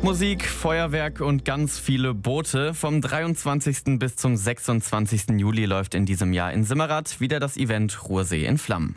Musik, Feuerwerk und ganz viele Boote. Vom 23. bis zum 26. Juli läuft in diesem Jahr in Simmerath wieder das Event Ruhrsee in Flammen.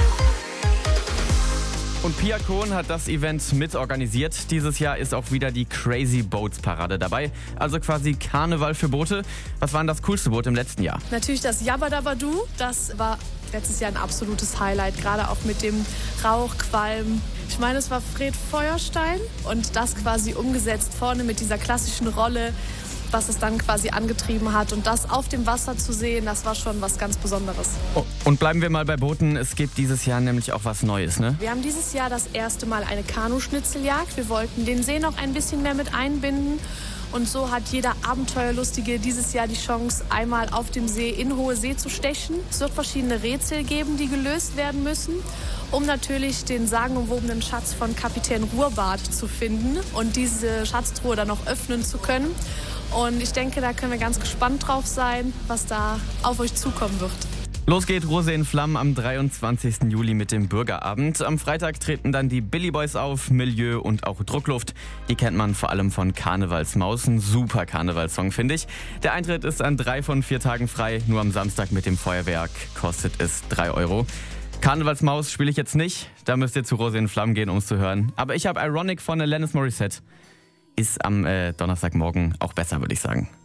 Und Pia Kohn hat das Event mitorganisiert. Dieses Jahr ist auch wieder die Crazy Boats Parade dabei. Also quasi Karneval für Boote. Was war denn das coolste Boot im letzten Jahr? Natürlich das Jabberdabadu. Das war letztes Jahr ein absolutes Highlight, gerade auch mit dem Rauchqualm. Ich meine, es war Fred Feuerstein und das quasi umgesetzt vorne mit dieser klassischen Rolle, was es dann quasi angetrieben hat. Und das auf dem Wasser zu sehen, das war schon was ganz Besonderes. Oh, und bleiben wir mal bei Booten. Es gibt dieses Jahr nämlich auch was Neues, ne? Wir haben dieses Jahr das erste Mal eine Kanuschnitzeljagd. Wir wollten den See noch ein bisschen mehr mit einbinden. Und so hat jeder Abenteuerlustige dieses Jahr die Chance, einmal auf dem See in hohe See zu stechen. Es wird verschiedene Rätsel geben, die gelöst werden müssen, um natürlich den sagenumwobenen Schatz von Kapitän Ruhrbart zu finden und diese Schatztruhe dann noch öffnen zu können. Und ich denke, da können wir ganz gespannt drauf sein, was da auf euch zukommen wird. Los geht Ruhrsee in Flammen am 23. Juli mit dem Bürgerabend. Am Freitag treten dann die Billy Boys auf, Milieu und auch Druckluft. Die kennt man vor allem von Karnevalsmaus. Ein super Karnevalssong, finde ich. Der Eintritt ist an 3 von 4 Tagen frei. Nur am Samstag mit dem Feuerwerk kostet es 3 Euro. Karnevalsmaus spiele ich jetzt nicht. Da müsst ihr zu Ruhrsee in Flammen gehen, um es zu hören. Aber ich habe Ironic von Alanis Morissette. Ist am Donnerstagmorgen auch besser, würde ich sagen.